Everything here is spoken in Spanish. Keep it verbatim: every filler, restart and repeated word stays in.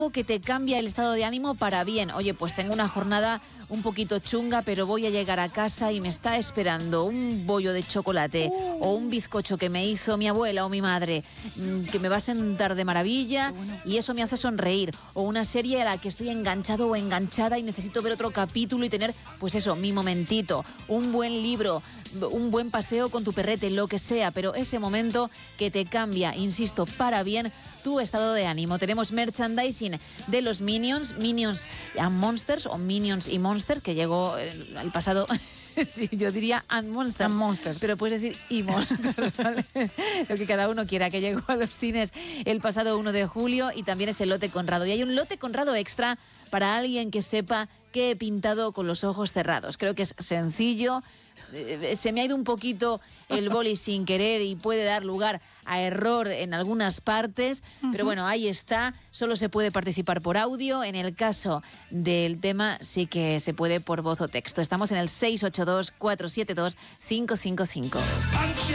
que te cambia el estado de ánimo para bien. Oye, pues tengo una jornada un poquito chunga, pero voy a llegar a casa y me está esperando un bollo de chocolate uh. o un bizcocho que me hizo mi abuela o mi madre, que me va a sentar de maravilla bueno. y eso me hace sonreír. O una serie a la que estoy enganchado o enganchada y necesito ver otro capítulo y tener, pues eso, mi momentito. Un buen libro, un buen paseo con tu perrete, lo que sea, pero ese momento que te cambia, insisto, para bien tu estado de ánimo. Tenemos merchandising de los Minions, Minions and Monsters o Minions y Monsters, que llegó el, el pasado... Sí, yo diría and monsters, and monsters, pero puedes decir y monsters, ¿vale? Lo que cada uno quiera, que llegó a los cines el pasado uno de julio y también es el lote Conrado. Y hay un lote Conrado extra para alguien que sepa que he pintado con los ojos cerrados. Creo que es sencillo. Se me ha ido un poquito el boli sin querer y puede dar lugar a error en algunas partes, uh-huh. pero bueno, ahí está. Solo se puede participar por audio. En el caso del tema sí que se puede por voz o texto. Estamos en el seis ocho dos, cuatro siete dos, cinco cinco cinco.